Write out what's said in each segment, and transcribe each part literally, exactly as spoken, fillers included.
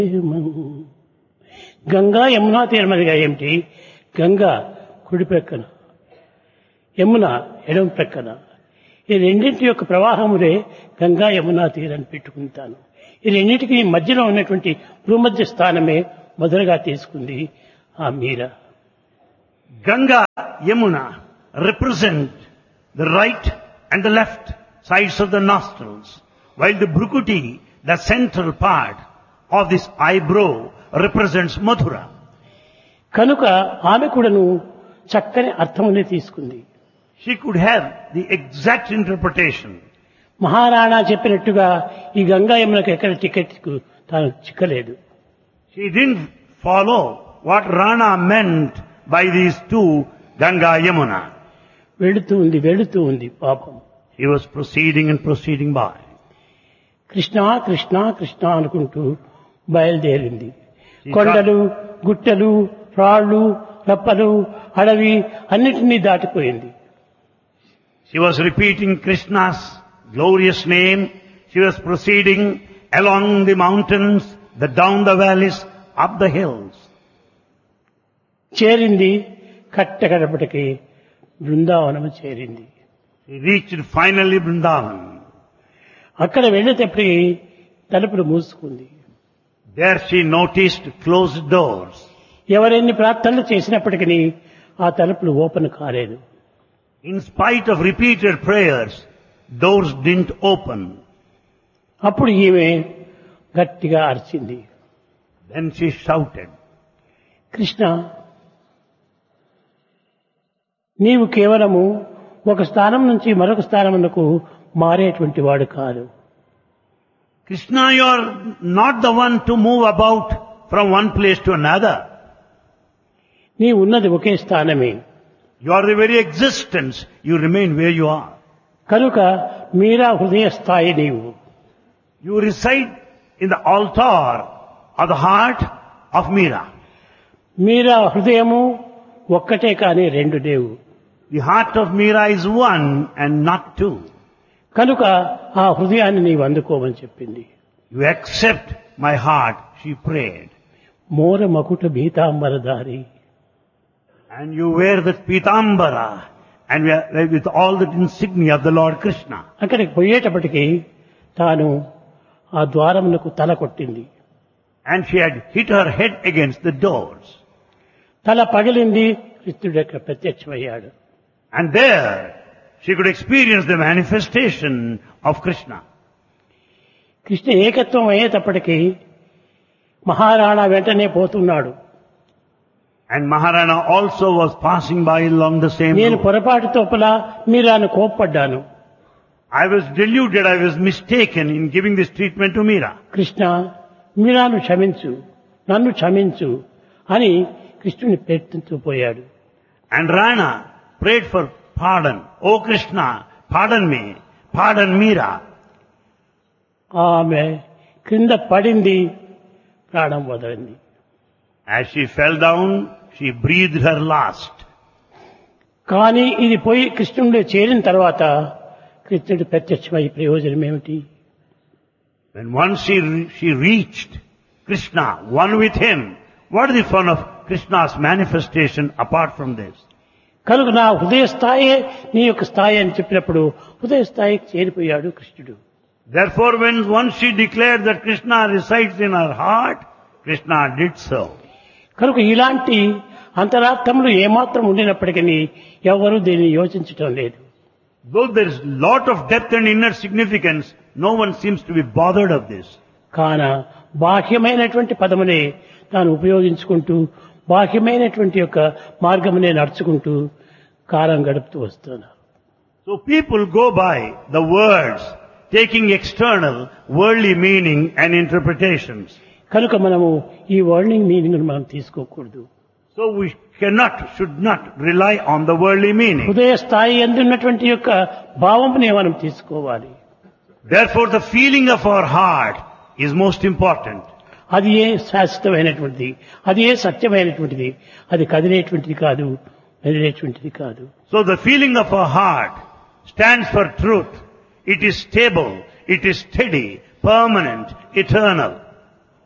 గంగా యమునా తీరమనిగా ఏమిటి? గంగా కుడి ప్రక్కన, యమున ఎడమ ప్రక్కన. ఈ రెండింటి యొక్క ప్రవాహములే గంగా యమునా తీరాన్ని పెట్టుకుంటాను. ఈ రెండింటికి మధ్యలో ఉన్నటువంటి భూమధ్య స్థానమే మొదలుగా తీసుకుంది ఆ మీరా. Ganga, Yamuna represent the right and the left sides of the nostrils, while the Bhrukuti, the central part of this eyebrow, represents Mathura. కనుక ఆమె కూడాను చక్కని అర్థమునే తీసుకుంది. She could have the exact interpretation. Maharana చెప్పినట్టుగా ఈ గంగా యమునకు ఎక్కడ టికెట్ తాను చిక్కలేదు. She didn't follow what Rana meant by these two, Ganga, Yamuna. వెళుతూ ఉంది వెళుతూ ఉంది పాపం. He was proceeding and proceeding by. Krishna Krishna Krishna అనుకుంటూ బయలుదేరింది. కొండలు, గుట్టలు, రాళ్ళు, రప్పలు, అడవి అన్నిటినీ దాటిపోయింది. She was repeating Krishna's glorious name. She was proceeding along the mountains, the down the valleys, up the hills. చేరింది కట్టకడపటికి బృందావనము చేరింది. She reached finally Vrindavan. అక్కడ వెళ్ళేటప్పటికి తలుపులు మూసుకుంది. There she noticed closed doors. ఎవరెన్ని ప్రార్థనలు చేసినప్పటికీ ఆ తలుపులు ఓపెన్ కాలేదు. In spite of repeated prayers, doors didn't open. అప్పుడు ఈమె గట్టిగా అరిచింది. Then she shouted, కృష్ణ, నీవు కేవలము ఒక స్థానం నుంచి మరొక స్థానమునకు మారేటువంటి వాడు కాదు. Krishna, you are not the one to move about from one place to another. నీ ఉన్నది ఒకే స్థానమే. You are the very existence. You remain where you are. కనుక మీరా హృదయ స్థాయి నీవు. You reside in the altar of the heart of Meera. మీరా హృదయము ఒక్కటే కానీ రెండు లేవు. The heart of Meera is one and not two. కనుక ఆ హృదయాన్ని నీవు అందుకోమని చెప్పింది. You accept my heart, she prayed. మోర మకుట భీతాంబరధారి. And you wear that pitambara and with all that insignia of the Lord Krishna. అక్కడికి పోయేటప్పటికి తాను ఆ ద్వారమునకు తల కొట్టింది. And she had hit her head against the doors. తల పగిలింది. కృష్ణుడు యొక్క ప్రత్యక్షమయ్యాడు. And there she could experience the manifestation of Krishna. Krishna ఏకత్వం అయ్యేటప్పటికీ మహారాణా వెంటనే పోతున్నాడు. And Maharana also was passing by along the same నేను road. పొరపాటు తోపల మీరాను కోప్పడ్డాను. I was deluded, I was mistaken in giving this treatment to Meera. Krishna, మీరాను క్షమించు, నన్ను క్షమించు అని కృష్ణుని ప్రయత్నిస్తూ పోయాడు. And Rana prayed for pardon. Oh Krishna, pardon me, pardon Meera. ఆమె క్రింద పడింది, ప్రాణం వదలింది. As she fell down, she breathed her last. కానీ ఇది పోయి కృష్ణుడిలో చేరిన తర్వాత కృష్ణుడు ప్రత్యక్షమై ప్రయోజనం ఏమిటి? When once she, she reached Krishna, one with him, what is the fun of Krishna's manifestation apart from this? కనుక నా హృదయ స్థాయే నీ యొక్క స్థాయి అని చెప్పినప్పుడు హృదయ స్థాయికి చేరిపోయాడు కృష్ణుడు. Therefore, when once she declared that Krishna resides in her heart, Krishna did so. కనుక ఇలాంటి అంతరార్థములు ఏమాత్రం ఉండినప్పటికీ ఎవరూ దీన్ని యోచించటం లేదు. Though there is lot of depth and inner significance, no one seems to be bothered of this. కాన బాహ్యమైనటువంటి పదమునే తాను ఉపయోగించుకుంటూ బాహ్యమైనటువంటి యొక్క మార్గమునే నడుచుకుంటూ కాలం గడుపుతూ వస్తున్నారు. So people go by the words, taking external, worldly meaning and interpretations. కనుక మనము ఈ వర్ల్డింగ్ మీనింగ్ మనం తీసుకోకూడదు. So we cannot, should not rely on the worldly meaning. హృదయ స్థాయి ఎందున్నటువంటి యొక్క భావమునే మనం తీసుకోవాలి. Therefore the feeling of our heart is most important. అది ఏ శాశ్వతమైనటువంటిది, అది ఏ సత్యమైనటువంటిది, అది కదిలేటువంటిది కాదు, మెదిలేటువంటిది కాదు. So the feeling of our heart stands for truth. It is stable, it is steady, permanent, eternal.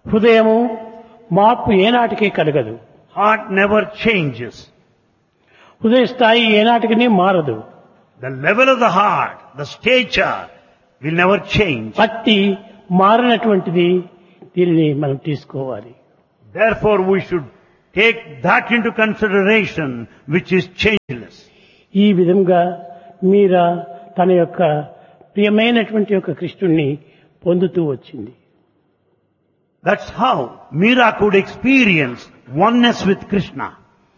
హృదయము మార్పు ఏనాటికి కలగదు. Heart never changes. హృదయ స్థాయి ఏనాటికి మారదు. The level of the heart, the stature will never change. భక్తి మారినటువంటిది, దీనిని మనం తీసుకోవాలి. Therefore we should take that into consideration which is changeless. ఈ విధంగా మీరా తన యొక్క ప్రియమైనటువంటి యొక్క కృష్ణుణ్ణి పొందుతూ వచ్చింది. That's how Meera could experience oneness with Krishna.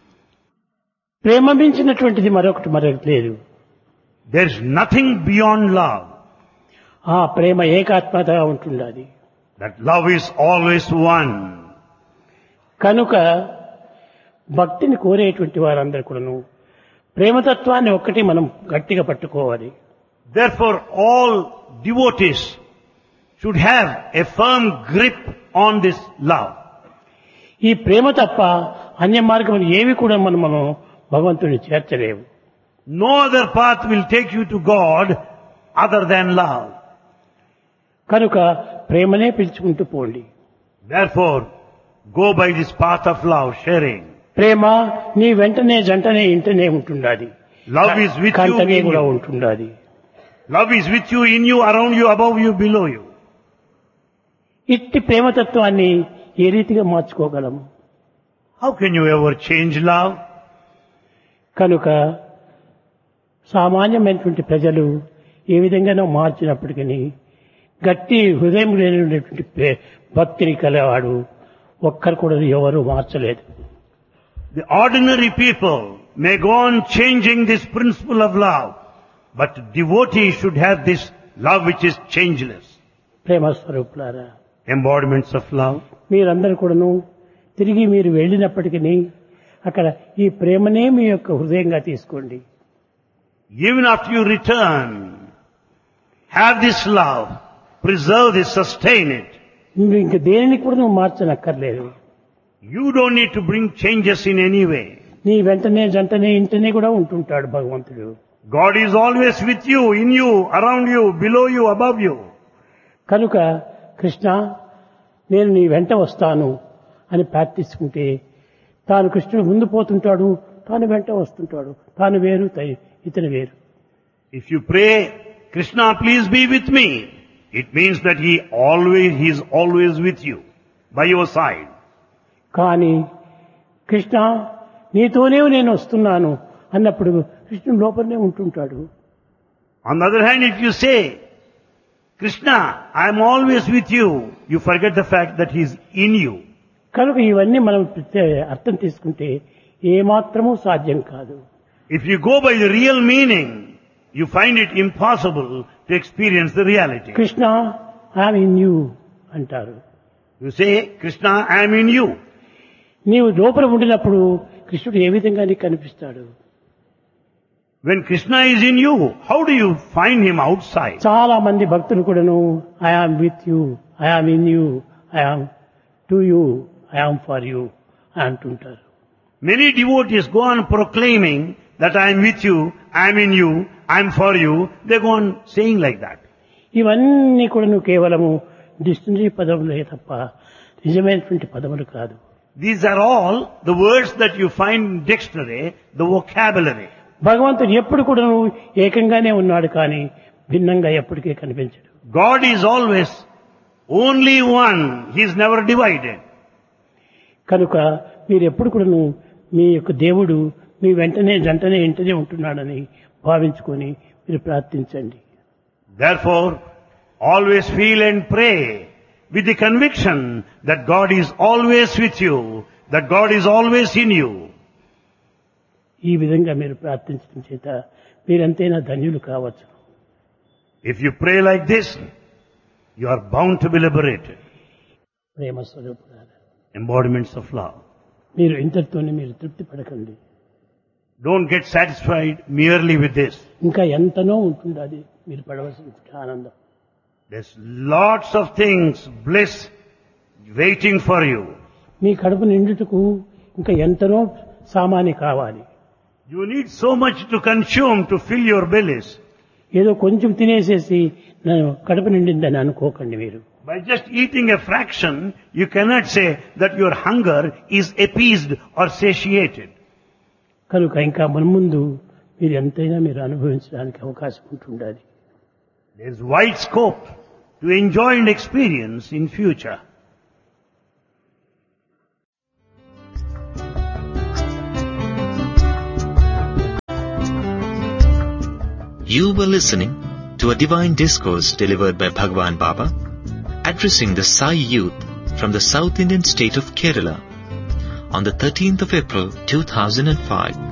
ప్రేమ మించినటువంటిది మరొకటి మరొకటి లేదు. There is nothing beyond love. ఆ ప్రేమ ఏకాత్మతగా ఉంటుండాలి. That love is always one. కనుక భక్తిని కోరేటువంటి వారందరూ కూడాను ప్రేమతత్వాన్ని ఒక్కటి మనం గట్టిగా పట్టుకోవాలి. Therefore all devotees should have a firm grip on this love. ఈ ప్రేమ తప్ప అన్య మార్గములు ఏవి కూడా మనం మనం భగవంతుని చేర్చలేము. No other path will take you to God other than love. కనుక ప్రేమనే పిలుచుకుంటూ పోండి. Therefore go by this path of love, sharing. ప్రేమ నీ వెంటనే జంటనే ఇంటనే ఉంటుండాలి. Love is with you కంటనే in కూడా you. ఉంటుండాలి. Love is with you, in you, around you, above you, below you. ఇట్టి ప్రేమతత్వాన్ని ఏ రీతిగా మార్చుకోగలము? How can you ever change love? కనుక సామాన్యమైనటువంటి ప్రజలు ఏ విధంగానో మార్చినప్పటికీ గట్టి హృదయం లేనటువంటి ప్రే- భక్తిని కలవాడు ఒక్కరు కూడా ఎవరు మార్చలేదు. The ordinary people may go on changing this principle of love, but devotees should have this love which is changeless. ప్రేమ స్వరూపులారా, Embodiments of love. మీరందరూ కూడాను తిరిగి మీరు వెళ్ళినప్పటికీ అక్కడ ఈ ప్రేమనే మీ యొక్క హృదయంగా తీసుకోండి. Even after you return, have this love, preserve this, sustain it. మీరు ఇంక దేనిని కూడా నువ్వు మార్చనక్కర్లేదు. You don't need to bring changes in any way. నీ వెంటనే జంటనే ఇంటనే కూడా ఉంటుంటాడు భగవంతుడు. God is always with you, in you, around you, below you, above you. కనుక కృష్ణ నేను నీ వెంట వస్తాను అని ప్రార్థించుకుంటే తాను కృష్ణుడు ముందు పోతుంటాడు, తాను వెంట వస్తుంటాడు. తాను వేరు, తై- ఇతను వేరు. If you pray, Krishna, please be with me, it means that he always, he is always with you, by your side. కానీ కృష్ణ నీతోనే నేను వస్తున్నాను అన్నప్పుడు కృష్ణుడు లోపలనే ఉంటుంటాడు. On the other hand, if you say, Krishna, I am always with you, you forget the fact that he is in you. కనుక ఇవన్నీ మనం ప్రత్యే- అర్థం తీసుకుంటే ఏమాత్రమూ సాధ్యం కాదు. If you go by the real meaning, you find it impossible to experience the reality. Krishna I'm in you అంటారు. You say, Krishna, I am in you. నీవు లోపల ఉండినప్పుడు కృష్ణుడు ఏ విధంగా నీకు కనిపిస్తాడు? When Krishna is in you, how do you find him outside? చాలా మంది భక్తులు కూడాను I am with you, I am in you, I am to you, I am for you అంటుంటారు. Many devotees go on proclaiming that I am with you, I am in you, I am for you. They go on saying like that. ఇవన్నీ కూడా నువ్వు కేవలము dictionary పదములే తప్ప నిజమైనటువంటి పదములు కాదు. These are all the words that you find in dictionary, the vocabulary. భగవంతుడు ఎప్పుడు కూడా నువ్వు ఏకంగానే ఉన్నాడు కానీ భిన్నంగా ఎప్పటికీ కనిపించడు. God is always only one. He is never divided. కనుక మీరు ఎప్పుడు కూడా నువ్వు మీ యొక్క దేవుడు మీ వెంటనే జంటనే ఇంటనే ఉంటున్నాడని భావించుకొని మీరు ప్రార్థించండి. Therefore, always feel and pray with the conviction that God is always with you, that God is always in you. ఈ విధంగా మీరు ప్రార్థించడం చేత మీరంతైనా ధన్యులు కావచ్చు. If you pray like this, you are bound to be liberated. ప్రేమ స్వరూపులారా, Embodiments of love. మీరు ఇంతటితోనే మీరు తృప్తి పడకండి. Don't get satisfied merely with this. ఇంకా ఎంతనో ఉంటుంది అది మీరు పడవలసిన ఆనందం. There's lots of things, bliss waiting for you. మీ కడుపు నిండుటకు ఇంకా ఎంతనో సామాని కావాలి. You need so much to consume to fill your bellies. ఏదో కొంచెం తినేసేసి నేను కడుపు నిండిందని అనుకోకండి మీరు. By just eating a fraction, you cannot say that your hunger is appeased or satiated. కనుక ఇంకా మున్ముందు మీరు ఎంతైనా మీరు అనుభవించడానికి అవకాశం ఉంటుండాలి. There is wide scope to enjoy and experience in future. You were listening to a divine discourse delivered by Bhagwan Baba, addressing the Sai youth from the South Indian state of Kerala on the thirteenth of April two thousand five.